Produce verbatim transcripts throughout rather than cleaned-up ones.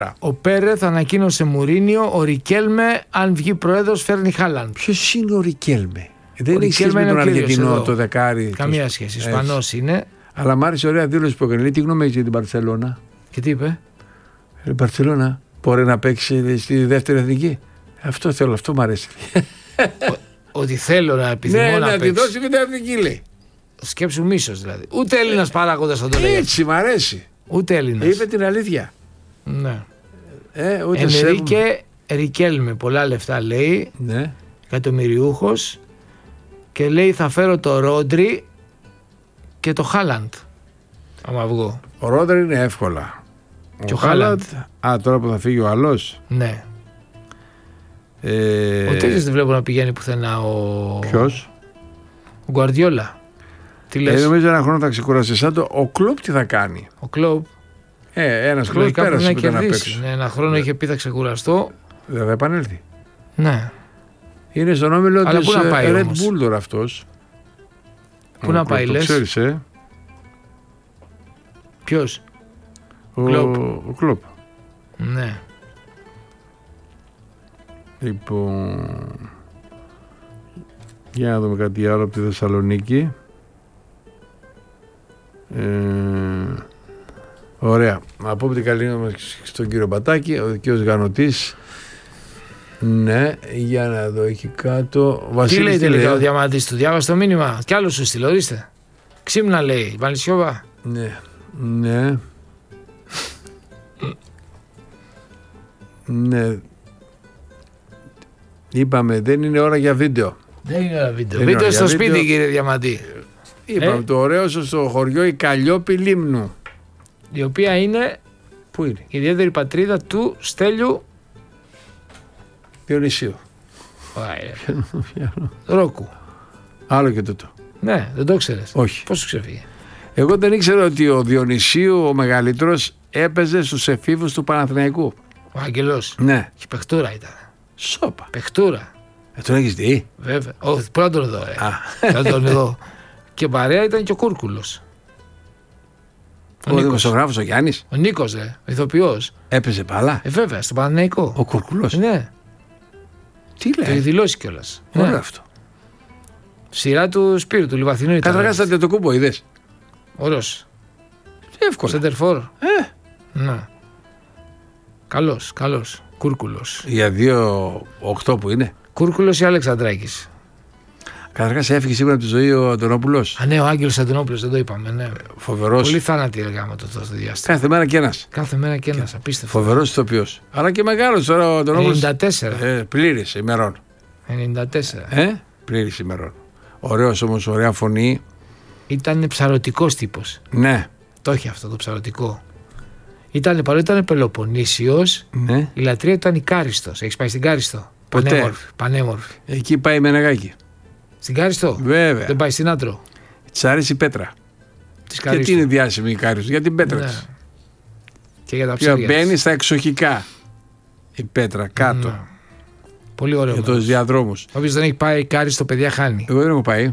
Ο Πέρεθ ανακοίνωσε Μουρίνιο, ο Ρικέλμε, αν βγει πρόεδρος, φέρνει Χάλαντ. Ποιος είναι ο Ρικέλμε? Δεν έχει σχέση με τον Αργεντινό, το δεκάρι. Καμία το... σχέση. Ισπανός είναι. Αλλά μ' άρεσε ωραία δήλωση που έκανε. Τι γνώμη έχει για την Μπαρσελόνα? Και τι είπε? Η Μπαρσελόνα μπορεί να παίξει στη δεύτερη εθνική. Αυτό θέλω, αυτό μ' αρέσει. Ότι θέλω να επιθυμώ ναι, να, να παίξει. τη δώσει και την εθνική, λέει. Σκέψου μίσος δηλαδή. Ούτε Έλληνας παράγοντας θα το λέει. Έτσι μ' αρέσει. Ούτε Έλληνας. Είπε την αλήθεια. Ναι. Ε, Ενρίκε Ρικέλμε, πολλά λεφτά λέει. Ναι. Εκατομμυριούχος. Και λέει θα φέρω το Ρόντρι και το Χάλαντ. Άμα βγω. Ο Ρόντρι είναι εύκολα. Και ο, ο Χάλαντ. Α, τώρα που θα φύγει ο άλλος. Ναι. Ε... Ο Τέλης δεν βλέπω να πηγαίνει πουθενά ο... Ποιος? Ο Γκουαρδιόλα. Τι λες? Ε, νομίζω ένα χρόνο θα ξεκουράσει σαν το. Ο Κλόπ τι θα κάνει? Ο Κλόπ. Ε, ένας χρόνος πέρασε που να παίξει. Ναι, ένα χρόνο είχε πει θα ξεκουραστώ. Δεν θα επανέλθει. Ναι. Είναι στον όμιλο αλλά της Red Bull τώρα αυτός. Πού ο να πάει Κλόπ, λες? Το ξέρεις, ε? Ποιος? Ο Κλόπ. Ο Κλόπ. Ναι. Λοιπόν, για να δούμε κάτι άλλο από τη Θεσσαλονίκη. Ε, ωραία. Να πούμε την καλή μας στον κύριο Μπατάκη, ο δικαίος Γανωτής. Ναι, για να δω εκεί κάτω. Βασίλης, τι λέει τελικά ο Διαμαντής του? Διάβασε το μήνυμα. Κι άλλο σου στείλω, ορίστε. Ξύμνα λέει, Βαλισιόβα. Ναι, ναι. Ναι. Είπαμε, δεν είναι ώρα για βίντεο. Δεν είναι ώρα βίντεο. Βίντεο στο σπίτι, βίντεο... κύριε Διαμαντή. Είπαμε, ε? Το ωραίο σου στο χωριό η Καλλιόπη Λίμνου. Η οποία είναι. Πού είναι? Η ιδιαίτερη πατρίδα του Στέλιου Διονυσίου. Ρόκου. Άλλο και τούτο. Ναι, δεν το ξέρεις? Όχι. Πώς σου ξεφύγει? Εγώ δεν ήξερα ότι ο Διονυσίου, ο μεγαλύτερος, έπαιζε στους εφήβους του Παναθηναϊκού. Ο Άγγελος. Ναι. Και παιχτούρα ήταν. Σόπα. Παιχτούρα. Ε, τον έχεις δει? Βέβαια. Όχι, πρώτα τον εδώ. Ε. τον εδώ. Και παρέα ήταν και ο Κούρκουλος. Ο, ο δημοσιογράφος ο Γιάννης. Ο Νίκος, ε, ο ηθοποιός. Έπαιζε μπάλα. Ε, βέβαια, στο Παναθηναϊκό. Ο Κούρκουλος. Ναι. Τι λέει? Το έχει δηλώσει κιόλας. Ωραίο ναι. αυτό. Σειρά του Σπύρου, του Λιβαθινού ήταν. Καταρχάς ήταν το κούμπο, είδες? Ωραίος. Εύκολα. Σεντερφόρ. Ε. Ναι. Καλός, καλός. Κούρκουλος. Για δύο οκτώ που είναι. Κούρκουλος ή Αλεξανδράκης? Καταρχάς έφυγε σίγουρα από τη ζωή ο Αντωνόπουλος. Α, ναι, ο Άγγελος Αντωνόπουλος, δεν το είπαμε. Ναι. Φοβερός. Πολύ θάνατη εργάμα το τόσο διάστημα. Κάθε μέρα κι ένας. Κάθε μέρα κι ένας, απίστευτο. Φοβερός ηθοποιός. Αλλά και μεγάλος τώρα ο Αντωνόπουλος. ενενήντα τέσσερα. Ε, πλήρης ημερών. ενενήντα τέσσερα. Ε, πλήρης ημερών. Ωραίος όμως, ωραία φωνή. Ήταν ψαρωτικός τύπος. Ναι. Το έχει αυτό το ψαρωτικό. Ήταν, παρότι ήταν Πελοποννήσιος, ναι. Η λατρεία ήταν η Κάριστος. Έχεις πάει στην Κάριστο? Ποτέ. Πανέμορφη. Πανέμορφη. Εκεί πάει με νεγάκι. Στην Κάριστο? Βέβαια. Δεν πάει στην Άτρο? Της αρέσει η πέτρα. Της Κάριστο. Γιατί είναι διάσημη η Κάριστο? Για την πέτρα ναι. της. Και για τα ψάρια. Μπαίνει στα εξοχικά η πέτρα κάτω. Ναι. Πολύ ωραίο. Για τους διαδρόμους. Όποιος δεν έχει πάει Κάριστο, παιδιά, χάνει. Εγώ δεν έχω πάει.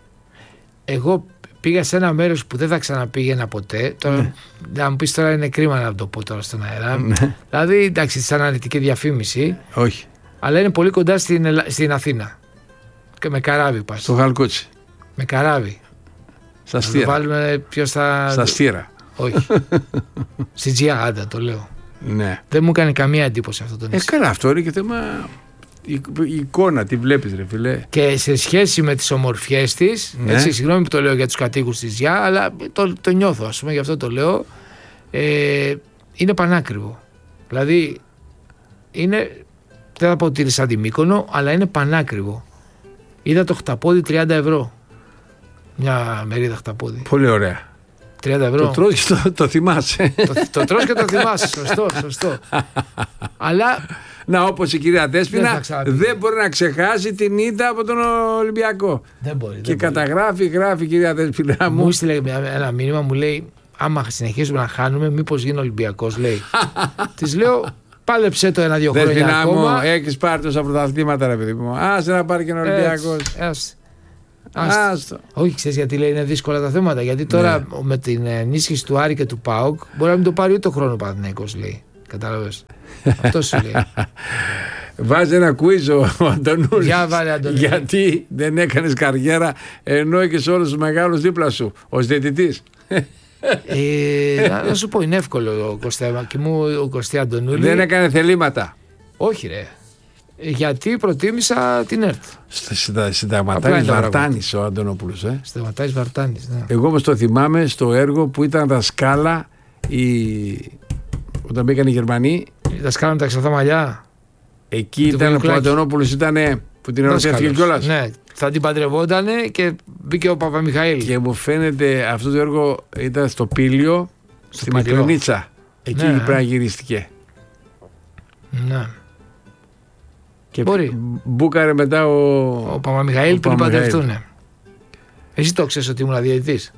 Εγώ πήγα σε ένα μέρος που δεν θα ξαναπήγαινα ποτέ. Τώρα, ναι. Να μου πεις τώρα είναι κρίμα να το πω τώρα στον αέρα. Ναι. Δηλαδή, εντάξει, σαν αναλυτική διαφήμιση. Όχι. Αλλά είναι πολύ κοντά στην, στην Αθήνα. Και με καράβι πας. Στο Γαλκούτσι. Με καράβι. Στα στήρα. Θα το βάλουμε ποιος θα... Στα στήρα. Όχι. Στη Τζιά, άντα το λέω. Ναι. Δεν μου έκανε καμία εντύπωση αυτό το νησί. Ε, καλά, αυτό είναι και θέμα. Η, η εικόνα, τι βλέπεις, ρε φίλε. Και σε σχέση με τις ομορφιές της, ναι. Έτσι, συγγνώμη που το λέω για τους κατοίκους της Τζιά, αλλά το, το νιώθω, ας πούμε, γι' αυτό το λέω. Ε, είναι πανάκριβο. Δηλαδή, είναι, δεν θα πω ότι είναι σαν τη Μύκονο, αλλά είναι πανάκριβο. Είδα το χταπόδι τριάντα ευρώ. Μια μερίδα χταπόδι. Πολύ ωραία. τριάντα ευρώ. Το τρως και το, το θυμάσαι. το, το τρως και το θυμάσαι. Σωστό, σωστό. Αλλά. Να, όπως η κυρία Δέσποινα δεν, δεν μπορεί να ξεχάσει την ήττα από τον Ολυμπιακό. Δεν μπορεί. Και δεν καταγράφει, μπορεί. γράφει η κυρία Δέσποινα μου. Μου έστειλε ένα μήνυμα, μου λέει: άμα συνεχίσουμε να χάνουμε, μήπως γίνει Ολυμπιακός, λέει. Της λέω: πάλεψε το ένα-δύο χρόνια ακόμα. Μου, έχεις πάρει τόσα πρωταθλήματα, ρε παιδί μου. Άσε να πάρει και ένα Ολυμπιακός. Άστο. Όχι, ξέρεις γιατί λέει είναι δύσκολα τα θέματα. Γιατί τώρα ναι. με την ενίσχυση του Άρη και του ΠΑΟΚ μπορεί να μην το πάρει ούτε το χρόνο ο Παναθηναϊκός, λέει. Κατάλαβες. Αυτό σου λέει. Βάζει ένα κουίζ ο Αντωνούλης. Για βάλε, Αντωνούλη. Γιατί δεν έκανες καριέρα ενώ και σε όλους τους μεγάλους δίπλα σου ως διαιτητής. ε, να, να σου πω, είναι εύκολο ο Κωστέα και μου ο Κωστέα Αντωνούλη. Δεν έκανε θελήματα. Όχι ρε. Γιατί προτίμησα την ΕΡΤ. Συνταγματάρχης Βαρτάνης ο Αντωνόπουλος. Ε. Συνταγματάρχης Βαρτάνης, ναι. Εγώ όμως το θυμάμαι στο έργο που ήταν δασκάλα η... όταν μπήκαν οι Γερμανοί. Η δασκάλα με τα ξαφτά μαλλιά. Εκεί ήταν που ο Αντωνόπουλος ήταν, που την ερωτεύτηκε κιόλας. Ναι, θα την παντρευότανε και μπήκε ο Παπαμιχαήλ. Και μου φαίνεται αυτό το έργο ήταν στο Πήλιο, στο στη Μακρινίτσα. Εκεί ναι. Πρέπει να γυρίστηκε. Ναι. Και μπορεί. Μπούκαρε μετά ο, ο Παπαμιχαήλ που την παντρευτούνε. Εσύ το ξέρεις ότι ήμουν διαιτητής.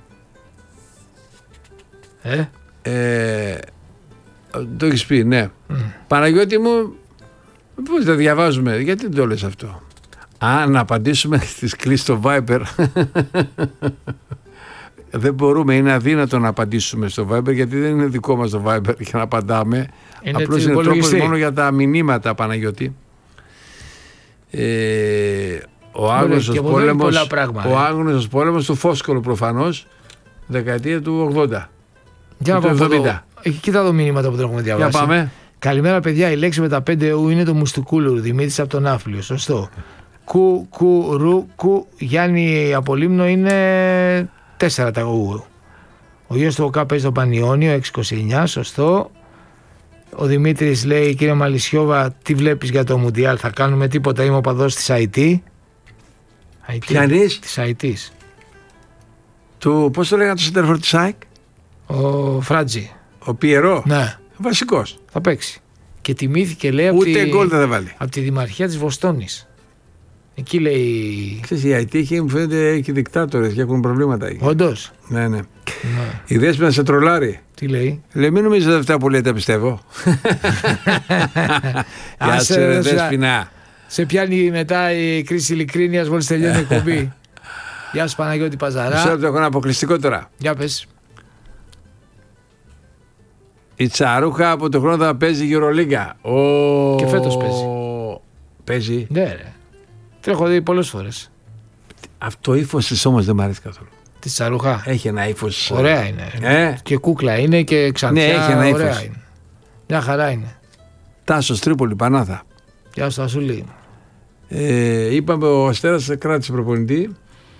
Ε? ε το έχεις πει, ναι. Mm. Παναγιώτη μου, πώς θα διαβάζουμε, γιατί δεν το λες αυτό. Α, να απαντήσουμε στις κλήσεις στο Viber. Δεν μπορούμε, είναι αδύνατο να απαντήσουμε στο Viber, γιατί δεν είναι δικό μας το Viber για να απαντάμε. Είναι απλώς είναι τρόπος μόνο για τα μηνύματα, Παναγιώτη. Ε, ο άγνωστος πόλεμος, ο άγνωστος πόλεμος του Φόσκολου προφανώς, δεκαετία του ογδόντα. Για να πάμε. Κοίτα εδώ μηνύματα που δεν έχουμε διαβάσει. Για πάμε. Καλημέρα παιδιά, η λέξη με τα πέντε ου είναι το μουστουκούλουρ, Δημήτρης από τον Ναύπλιο, σωστό. Κου, κου, ρου, κου, Γιάννη από Λίμνο είναι τέσσερα τα ου. Ο γιος του ΟΚΑ παίζει το Πανιόνιο, έξι είκοσι εννιά, σωστό. Ο Δημήτρης λέει, κύριε Μαλισιώβα, τι βλέπεις για το Μουντιάλ, θα κάνουμε τίποτα, είμαι οπαδός της άι τι. Ποιανής? Της άι τι. Του, πώς το λέγανε το σέντερφορ της ΑΕΚ? Ο Φράτζι. Ο Πιερό. Ναι. Βασικός. Θα παίξει. Και τιμήθηκε, λέει, ούτε γκολ τη... δεν θα βάλει. Από τη Δημαρχία της Βοστόνης. Εκεί λέει. Ξέρεις, η άι τι έχει, μου φαίνεται, έχει δικτάτορες και έχουν προβλήματα εκεί. Όντως. Ναι, ναι. Ναι. Η Δέσποινα σε τρολάρει. Τι λέει? Λέει, μην νομίζεις ότι αυτά που λέτε πιστεύω. Γεια σου, ρε Δέσποινα. Σε πιάνει μετά η κρίση ειλικρίνειας μόλις τελειώνει η εκπομπή. Γεια σου Παναγιώτη Παζαρά. Ξέρω ότι έχω ένα αποκλειστικό τώρα. Για πες. Η Τσαρούχα από τον χρόνο θα παίζει Euroliga. Ο... Και φέτος παίζει. Παίζει. Ναι, ρε. Το έχω δει πολλές φορές. Αυτό ύφος της όμως δεν μου αρέσει καθόλου. Τη Τσαρούχα. Έχει ένα ύφος. Ωραία είναι. Ε? Και κούκλα είναι και ξανθιά. Ναι, έχει ένα ύφος. Ωραία είναι. Μια χαρά είναι. Τάσος Τρίπολη, Πανάθα. Γεια σου Τασούλη. Ε, είπαμε ο Αστέρας κράτησε προπονητή.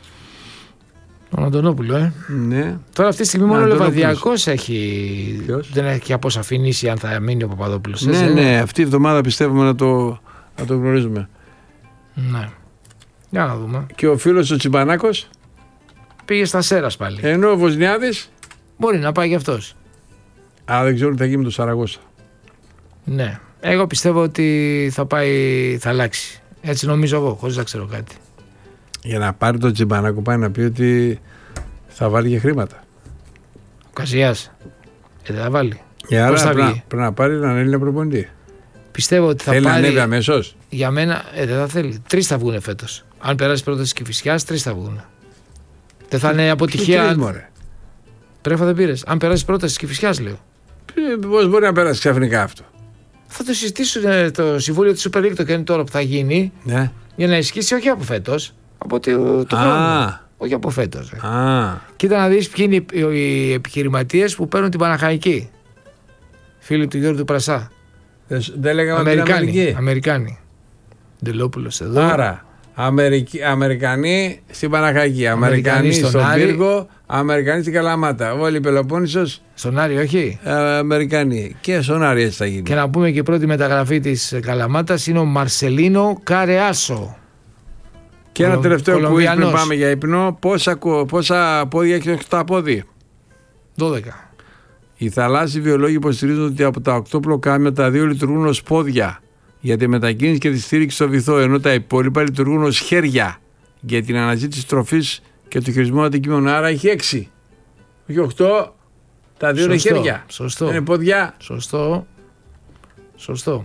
Τον Αντωνόπουλο, ε. Ναι. Τώρα αυτή τη στιγμή μόνο ο Λεβαδιακός έχει... δεν έχει αποσαφηνίσει αν θα μείνει ο Παπαδόπουλος. Ναι, ναι, ναι, αυτή η εβδομάδα πιστεύουμε να το, να το γνωρίζουμε. Ναι. Για να δούμε. Και ο φίλος ο Τσιμπανάκος πήγε στα Σέρας πάλι. Ενώ ο Βοσνιάδης μπορεί να πάει κι αυτός. Α, δεν ξέρω τι θα γίνει με το Σαραγώσα. Ναι. Εγώ πιστεύω ότι θα πάει, θα αλλάξει. Έτσι νομίζω εγώ, χωρίς να ξέρω κάτι. Για να πάρει τον Τσιμπανάκο πάει να πει ότι θα βάλει και χρήματα. Ο Καζιάς. Ε, δεν θα βάλει. Για άρα θα πρέπει, πρέπει να πάρει έναν Έλληνα προπονητή. Πιστεύω ότι θα θέλει πάρει. Θέλει να ανέβει αμέσως. Για μένα, ε, δεν θα θέλει. Τρεις θα βγουν φέτος. Αν περάσει πρώτα της Κηφισιάς, τρεις θα βγουν. Δεν θα είναι αποτυχία. Πρέπει δεν πήρες. Αν περάσει πρώτα της Κηφισιάς, λέω. Πώς μπορεί να περάσει ξαφνικά αυτό? Θα το συζητήσουν το Συμβούλιο της Super League το κάνει τώρα που θα γίνει. Ναι. Για να ισχύσει όχι από φέτος. Από το, το χρόνο. Όχι από φέτος. Κοίτα να δεις ποιοι είναι οι επιχειρηματίες που παίρνουν την Παναχαϊκή. Φίλοι του Γιώργου του Πρασά. Δεν λέγαμε Αμερικάνοι. Αμερική. Αμερικάνοι. Ντελόπουλος εδώ. Άρα, Αμερικ... Αμερικανοί στην Παναχαϊκή, Αμερικανοί στον, στον Πύργο, Αμερικανοί στην Καλαμάτα. Όλη η Πελοπόννησος. Στον Άρη, όχι. Ε, Αμερικανοί. Και στον Άρη έτσι θα γίνει. Και να πούμε και η πρώτη μεταγραφή της Καλαμάτας είναι ο Μαρσελίνο Καρεάσο. Και ένα τελευταίο που πριν πάμε για ύπνο, πόσα, πόσα πόδια έχει το πόδι? δώδεκα. Οι θαλάσσιοι βιολόγοι υποστηρίζουν ότι από τα οκτώ πλοκάμια τα δύο λειτουργούν ως πόδια για τη μετακίνηση και τη στήριξη στο βυθό, ενώ τα υπόλοιπα λειτουργούν ως χέρια για την αναζήτηση τροφής και του χειρισμού αντικείμενων. Άρα έχει έξι. Όχι οκτώ, τα δύο Σωστό. είναι χέρια. Σωστό. Είναι πόδια. Σωστό. Σωστό.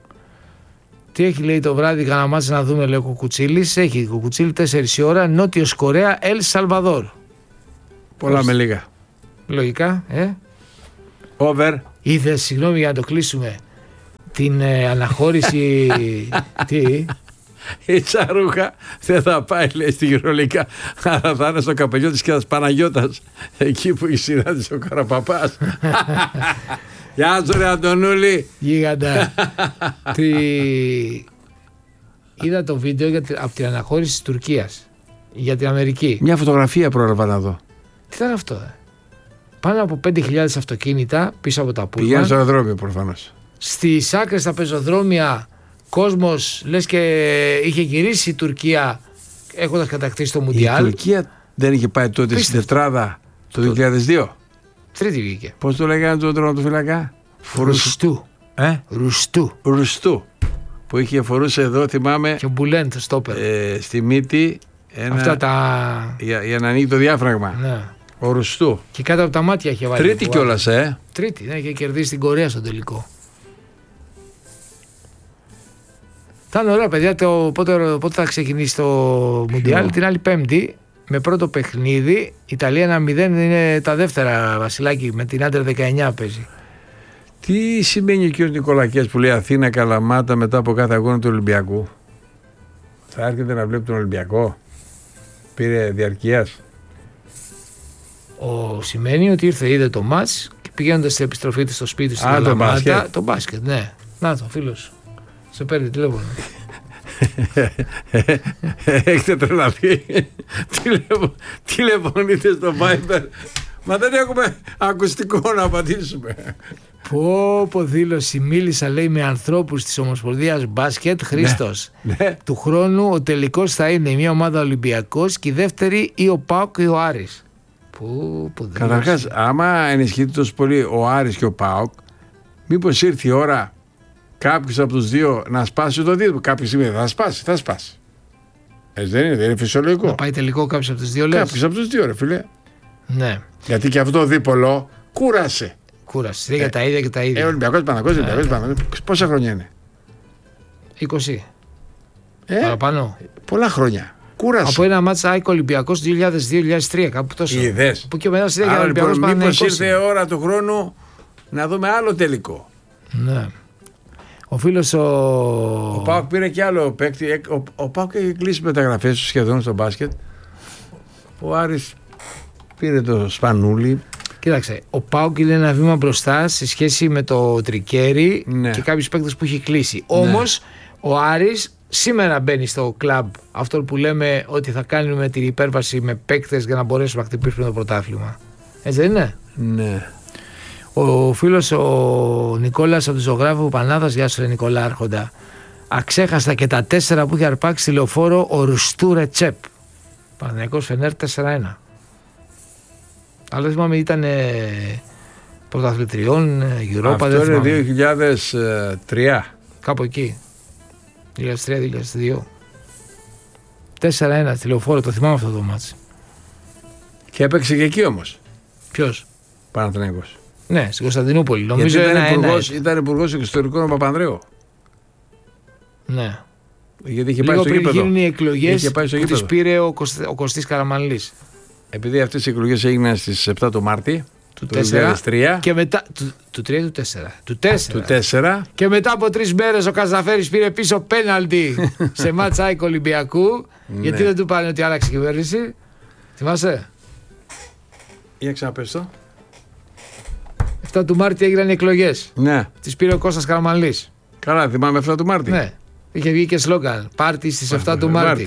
Τι έχει λέει το βράδυ, καναμάτσε να δούμε, λέει ο Κουκουτσίλης. Έχει Κουκουτσίλη τέσσερις η ώρα, Νότιος Κορέα, Ελ Σαλβαδόρ. Πολλά Πώς... με λίγα. Λογικά, ε. Over. Είδες, συγγνώμη για να το κλείσουμε, την ε, αναχώρηση. Τι. Η Τσαρούχα δεν θα πάει, λέει, στη Γυρολικά, αλλά θα είναι στο καπελιό της και της Παναγιώτας, εκεί που η συνάντησε ο Καραπαπάς. Γεια σου ρε Αντωνούλη. Γίγαντα. Τι... Είδα το βίντεο για, από την αναχώρηση της Τουρκίας για την Αμερική. Μια φωτογραφία πρόλαβα να δω. Τι ήταν αυτό, ε? Πάνω από πέντε χιλιάδες αυτοκίνητα πίσω από τα πούλμαν. Πηγαίνουν στο αεροδρόμιο προφανώς. Στις άκρες στα πεζοδρόμια κόσμος, λες και είχε γυρίσει η Τουρκία έχοντας κατακτήσει το Μουντιάλ. Η Τουρκία δεν είχε πάει τότε στην τετράδα το δύο χιλιάδες δύο. Τρίτη βγήκε. Πώς το λέγανε τον τερματοφύλακα? Ρουστού. Ε? Ρουστού. Ρουστού. Που είχε, φορούσε εδώ, θυμάμαι. Και ο Μπουλέν το στόπερ. Ε, στη μύτη. Ένα, αυτά τα. Για, για να ανοίγει το διάφραγμα. Ναι. Ο Ρουστού. Και κάτω από τα μάτια είχε βάλει. Τρίτη κιόλας, ε. Τρίτη, ναι, είχε κερδίσει την Κορέα στο τελικό. Ήταν ωραία, παιδιά. Το, πότε, πότε θα ξεκινήσει το Μουντιάλ? Την άλλη Πέμπτη. Με πρώτο παιχνίδι. Ιταλία ένα μηδέν, είναι τα δεύτερα, Βασιλάκη. Με την Άντερ δεκαεννιά παίζει. Τι σημαίνει ο κ. Νικολακιάς που λέει Αθήνα Καλαμάτα μετά από κάθε αγώνα του Ολυμπιακού? Θα έρχεται να βλέπει τον Ολυμπιακό? Πήρε διαρκείας? Ο, σημαίνει ότι ήρθε, είδε το μάτς και πηγαίνοντας στην επιστροφή του στο σπίτι στην Καλαμάτα. Το μπάσκετ, ναι. Να το, φίλος. Σε παίρνει τηλέφωνο. Έχετε τρελαθεί. Τηλεφωνείτε στο Viber. Μα δεν έχουμε ακουστικό να απαντήσουμε. Πω πω δήλωση, μίλησα, λέει, με ανθρώπους της Ομοσπονδίας Μπάσκετ. Χρήστος, ναι, ναι. Του χρόνου ο τελικός θα είναι μια ομάδα Ολυμπιακός και η δεύτερη ή ο ΠΑΟΚ ή ο Άρης. Πω, πω, καταρχάς, άμα ενισχύεται τόσο πολύ ο Άρης και ο ΠΑΟΚ, μήπως ήρθε η ώρα κάποιος από τους δύο να σπάσει το δίδυμο? Κάποια στιγμή θα σπάσει, θα σπάσει. Έτσι δεν είναι, δεν είναι φυσιολογικό? Να πάει τελικό κάποιος από τους δύο, λες? Κάποιος από τους δύο, ρε φίλε. Ναι. Γιατί και αυτό το δίπολο κούρασε. Κούρασε. Για τα ίδια και τα ίδια. Ε, Ολυμπιακός, Παναθηναϊκός, Ολυμπιακός, Παναθηναϊκός. Πόσα χρόνια είναι? είκοσι. Ε, παραπάνω. Πολλά χρόνια. Κούρασε. Από ένα μάτσα ΑΕΚ Ολυμπιακός δύο χιλιάδες δύο δύο χιλιάδες τρία, κάπου τόσο. Είδες. Που και μετά συνέχεια Ολυμπιακός λοιπόν, Παναθηναϊκός. μήπως ήρθε η ώρα του χρόνου να δούμε άλλο τελικό? Ναι. Ο φίλος ο... Ο ΠΑΟΚ πήρε και άλλο παίκτη. Ο, ο ΠΑΟΚ έχει κλείσει μεταγραφές του σχεδόν στο μπάσκετ. Ο Άρης πήρε το Σπανούλι. Κοίταξε, ο ΠΑΟΚ είναι ένα βήμα μπροστά σε σχέση με το Τρικέρι, ναι, και κάποιους παίκτες που έχει κλείσει. Ναι. Όμως ο Άρης σήμερα μπαίνει στο κλαμπ αυτό που λέμε ότι θα κάνουμε την υπέρβαση με παίκτες για να μπορέσουμε να χτυπήσουμε το πρωτάθλημα. Έτσι δεν είναι? Ναι. Ο φίλος ο Νικόλας από του ζωγράφου Πανάδας, γεια σου ρε Νικόλα Άρχοντα, αξέχαστα και τα τέσσερα που είχε αρπάξει στη Λεωφόρο ο Ρουστού Ρετσέπ. Παναθηναϊκός Φενέρ τέσσερα ένα. Αλλά θυμάμαι ήταν πρωταθλητριών, Europa. Αυτό είναι δύο χιλιάδες τρία. Κάπου εκεί. δύο χιλιάδες τρία δύο χιλιάδες δύο. τέσσερα ένα στη Λεωφόρο, το θυμάμαι αυτό το μάτς. Και έπαιξε και εκεί όμως. Ποιος? Παναθηναϊκός. Ναι, στην Κωνσταντινούπολη. Νομίζω ήταν, ένα, υπουργός, ένα, ήταν υπουργός εξωτερικών ο Παπανδρέου. Ναι. Γιατί είχε λίγο πάει στο πριν γήπεδο. γίνουν οι εκλογές που γήπεδο. τις πήρε ο, Κωσ, ο Κωστής Καραμανλής. Επειδή αυτές οι εκλογές έγιναν στις επτά του Μάρτη του δύο χιλιάδες τρία. Και μετά, του, του τρία ή του τέσσερα. Του τέσσερα. Του τέσσερα. Και μετά από τρεις μέρες ο Καζαφέρης πήρε πίσω πέναλτι σε μάτσα ΑΕΚ Ολυμπιακού. Γιατί δεν του πάνε ότι άλλαξε η κυβέρνηση? Θυμάσαι? Για ξαναπες το. επτά του Μάρτη έγιναν οι εκλογές. Ναι. Τις πήρε ο Κώστας Καραμανλής. Καλά, θυμάμαι επτά του Μάρτη. Ναι. Είχε βγει και σλόγγαν. Πάρτι στις επτά του Μάρτη.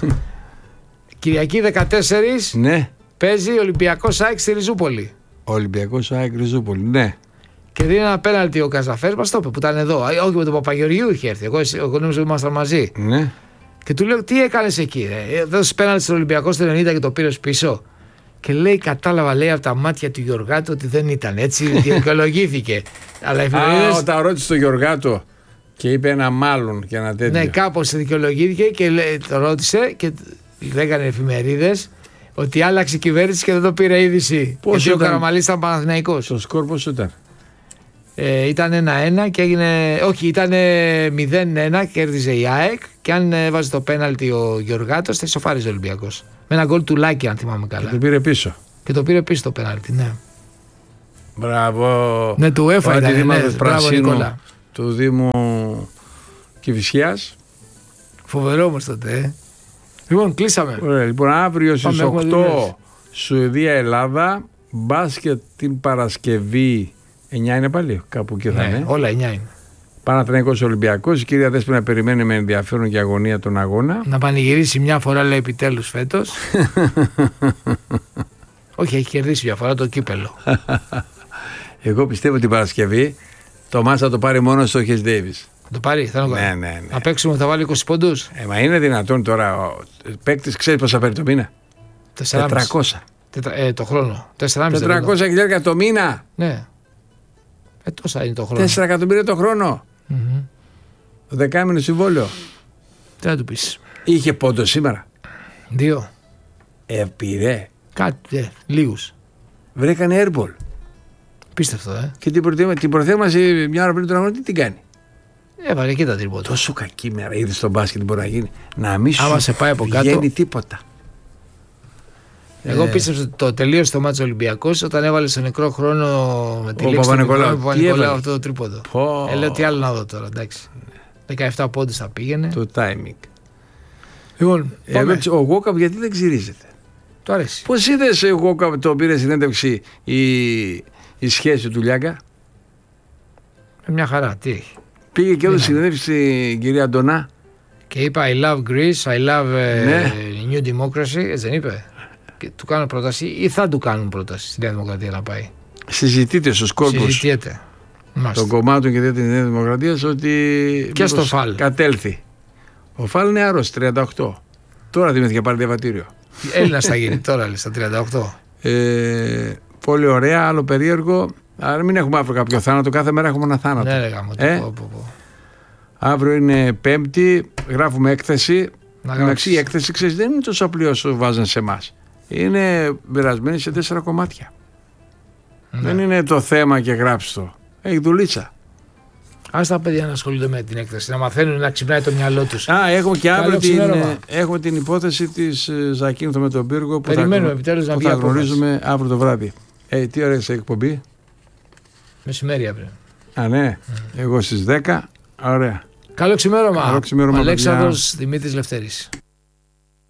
Κυριακή δεκατέσσερα. Ναι. Παίζει Ολυμπιακός ΑΕΚ στη Ριζούπολη. Ολυμπιακός ΑΕΚ Ριζούπολη, ναι. Και δίνει ένα πέναλτι ο Καζαφέρης, μας το είπε, που ήταν εδώ. Όχι, με τον Παπαγεωργιού είχε έρθει. Εγώ, εγώ νόμιζα ότι ήμασταν μαζί. Ναι. Και του λέω, τι έκανες εκεί, ρε? Έδωσε πέναλτι στον Ολυμπιακό στο ενενήντα και το πήρες πίσω. Και λέει, κατάλαβα, λέει, από τα μάτια του Γιωργάτου ότι δεν ήταν έτσι. Δικαιολογήθηκε. Αλλά οι εφημερίδες. Α, όταν ρώτησε τον Γιωργάτο και είπε ένα μάλλον και ένα τέτοιο. Ναι, κάπως δικαιολογήθηκε και λέει, το ρώτησε και λέγανε οι εφημερίδες ότι άλλαξε η κυβέρνηση και δεν το πήρε είδηση. Πώς γιατί ήταν... ο Καραμανλής ήταν Παναθηναϊκός. Το σκορ πώς ήταν? Ε, ήταν ένα ένα και έγινε. Όχι, ήταν μηδέν ένα, κέρδιζε η ΑΕΚ. Και αν βάζει το πέναλτι ο Γιωργάτος, θα ισοφάριζε ο Ολυμπιακός. Με ένα γκολ του Λάκη, αν θυμάμαι καλά. Και το πήρε πίσω. Και το πήρε πίσω το πέναλτι, ναι. Μπράβο. Ναι, του UEFA ο ήταν. αντιδήμαρχος Ναι, μπράβο, Πρασίνου Νικόλα. του Δήμου Κηφισιάς. Φοβερό όμως τότε. Ε. Λοιπόν, κλείσαμε. Ωραία, λοιπόν, αύριο στις Πάμε, έχουμε οκτώ Σουηδία-Ελλάδα, μπάσκετ την Παρασκευή. εννιά είναι πάλι, κάπου εκεί θα Ναι, είναι. όλα εννιά είναι. Παναθηναϊκός Ολυμπιακός. Η κυρία Δέσποινα περιμένει με ενδιαφέρον και αγωνία τον αγώνα. Να πανηγυρίσει μια φορά, λέει, επιτέλους φέτος. Όχι, έχει κερδίσει μια φορά το κύπελο. Εγώ πιστεύω την Παρασκευή το μάτς θα το πάρει μόνο στο Χες Ντέιβις. Το πάρει, θέλω να Ναι, ναι, ναι. Να παίξουμε, θα βάλει είκοσι πόντους. Ε, μα είναι δυνατόν τώρα ο παίκτης ξέρει πόσα παίρνει το μήνα. τετρακόσια. Τετρα, ε, το χρόνο. τετρακόσια τετρακόσια χιλιάδες το μήνα. Ναι. Ε, τόσα είναι το χρόνο. τέσσερα εκατομμύρια το χρόνο. Mm-hmm. Δεκάμινο συμβόλαιο. Τι να του πεις. Είχε πόντο σήμερα. Δύο. Ε, πήρε. Κάτι, ε, λίγους. Βρήκανε airball. Πίστευτο, ε. Και την, προθέμα, την προθέμαση μια ώρα πριν τον αγώνα τι την κάνει. Έβαλε και τα τρίποτα. Τόσο κακή μέρα είδε στον μπάσκετ μπορεί να γίνει. Να μην Άμα σου σε πάει από βγαίνει κάτω. τίποτα. Εγώ Ε. πίστεψα ότι το τελείωσε το μάτσο Ολυμπιακός όταν έβαλε στο νεκρό χρόνο με τη Ο λέξη του Παπα-Νικολάου. μικρό, Τι Παπα-Νικολάου έβαλε? αυτό το τρίποντο. Πω. Ε, λέω τι άλλο να δω τώρα, εντάξει. δεκαεπτά πόντους θα πήγαινε. Το timing. Λοιπόν, Ε, πάμε. βέβαια, ο Γόκαμ γιατί δεν ξυρίζεται. Του αρέσει. Πώς είδες ο Γόκαμ το πήρε συνέντευξη η, η σχέση του Λιάγκα. Ε, μια χαρά, τι έχει. Πήγε και έδωσε Ναι. συνέντευξη στην κυρία Αντωνά. Και είπα I love Greece, I love ε, Ναι. New Democracy, έτσι δεν είπε. Και του κάνω πρόταση ή θα του κάνουν πρόταση στη Νέα Δημοκρατία να πάει. Συζητείται στους κόλπους Συζητιέται. Μάλιστα. των κομμάτων και της Νέας Δημοκρατίας ότι Και στο μήπως Φαλ. κατέλθει. Ο Φαλ είναι άρρωστος, τριάντα οκτώ. Τώρα θυμήθηκε πάλι διαβατήριο. Έλληνας θα γίνει τώρα, λέει, στα τριάντα οκτώ. Ε, πολύ ωραία, άλλο περίεργο. Άρα μην έχουμε αύριο κάποιο θάνατο. Κάθε μέρα έχουμε ένα θάνατο. Ναι, λέγαμε. Ε? πω, πω, πω. Αύριο είναι Πέμπτη, γράφουμε έκθεση. Να Εντάξει, γράψεις. η έκθεση ξέρεις, δεν είναι τόσο απλή όσο βάζουν σε εμά. Είναι μοιρασμένη σε τέσσερα κομμάτια. Ναι. Δεν είναι το θέμα και γράψει το. Έχει δουλίτσα. Ας τα παιδιά να ασχολούνται με την έκθεση, να μαθαίνουν να ξυπνάει το μυαλό τους. Α, έχουμε και Καλό αύριο την, ξημέρωμα. έχουμε την υπόθεση της ε, Ζακίνθο με τον Πύργο που Περιμένουμε θα, επιτέλους να που βγει θα απόφαση. γνωρίζουμε αύριο το βράδυ. Ε, τι ωραία σε εκπομπή. Μεσημέρι αύριο. Α, ναι. Εγώ στις δέκα. Ωραία. Καλό ξημέρωμα. Καλό ξημέρωμα, Ο Αλέξανδρος παιδιά. Δημήτρης Λευτέρης.